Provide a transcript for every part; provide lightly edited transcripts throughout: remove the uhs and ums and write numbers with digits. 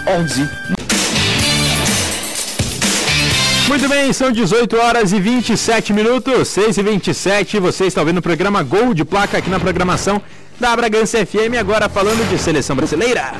11. Muito bem, são 18 horas e 27 minutos, 6h27, você está ouvindo o programa Gol de Placa aqui na programação da Bragança FM, agora falando de seleção brasileira.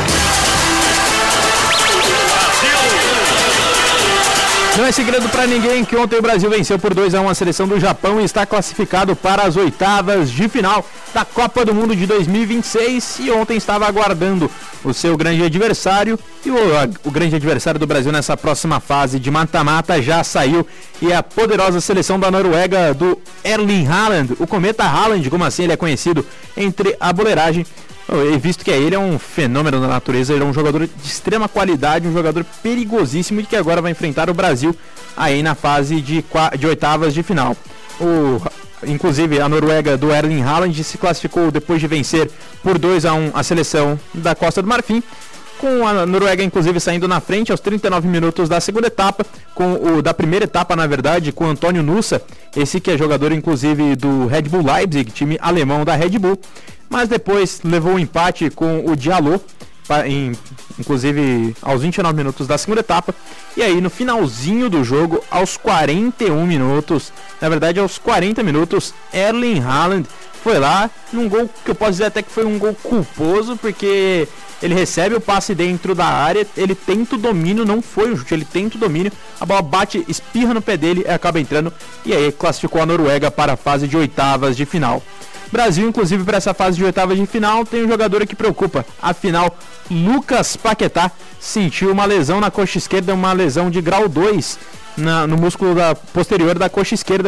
Não é segredo para ninguém que ontem o Brasil venceu por 2-1 a seleção do Japão e está classificado para as oitavas de final da Copa do Mundo de 2026 e ontem estava aguardando o seu grande adversário e o grande adversário do Brasil nessa próxima fase de mata-mata já saiu e a poderosa seleção da Noruega do Erling Haaland, o Cometa Haaland, como assim ele é conhecido entre a boleiragem. Visto que ele é um fenômeno da natureza, ele é um jogador de extrema qualidade, um jogador perigosíssimo e que agora vai enfrentar o Brasil aí na fase de oitavas de final. Inclusive a Noruega do Erling Haaland se classificou depois de vencer por 2-1 a seleção da Costa do Marfim, com a Noruega inclusive saindo na frente aos 39 minutos da segunda etapa, da primeira etapa na verdade, com Antônio Nusa, esse que é jogador inclusive do Red Bull Leipzig, time alemão da Red Bull. Mas depois levou o empate com o Diallo, inclusive aos 29 minutos da segunda etapa. E aí no finalzinho do jogo, aos 41 minutos, na verdade aos 40 minutos, Erling Haaland foi lá num gol que eu posso dizer até que foi um gol culposo, porque ele recebe o passe dentro da área, ele tenta o domínio, não foi um chute, ele tenta o domínio, a bola bate, espirra no pé dele e acaba entrando, e aí classificou a Noruega para a fase de oitavas de final. Brasil, inclusive, para essa fase de oitavas de final, tem um jogador que preocupa. Afinal, Lucas Paquetá sentiu uma lesão na coxa esquerda, uma lesão de grau 2 no músculo posterior da coxa esquerda.